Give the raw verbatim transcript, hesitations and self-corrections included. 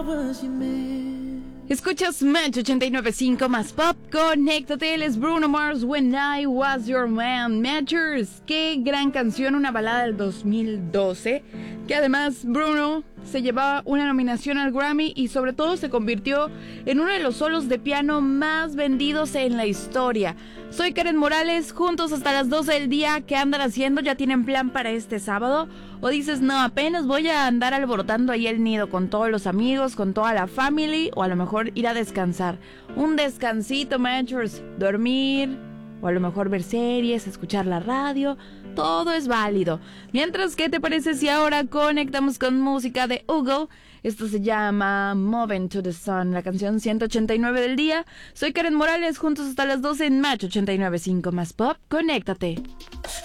Escuchas Match ochenta y nueve punto cinco más Pop. Conéctate, él es Bruno Mars, When I Was Your Man. Matchers, qué gran canción, una balada del dos mil doce, que además Bruno se llevaba una nominación al Grammy y sobre todo se convirtió en uno de los solos de piano más vendidos en la historia. Soy Karen Morales, juntos hasta las doce del día. ¿Qué andan haciendo? ¿Ya tienen plan para este sábado? ¿O dices, no, apenas voy a andar alborotando ahí el nido con todos los amigos, con toda la family, o a lo mejor ir a descansar? Un descansito, Matchers, dormir, o a lo mejor ver series, escuchar la radio, todo es válido. Mientras, ¿qué te parece si ahora conectamos con música de Hugo? Esto se llama Moving to the Sun, la canción ciento ochenta y nueve del día. Soy Karen Morales, juntos hasta las doce en Match ochenta y nueve punto cinco más Pop. Conéctate.